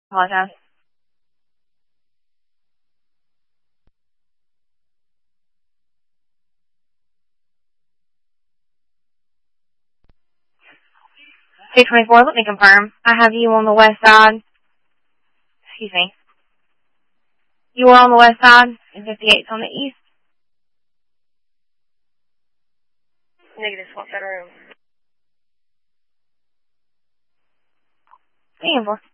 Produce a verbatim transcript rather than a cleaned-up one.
Apologize. two twenty-four, let me confirm. I have you on the west side. Excuse me. You are on the west side, and fifty-eight's on the east. Negative, what's that room? Stand for.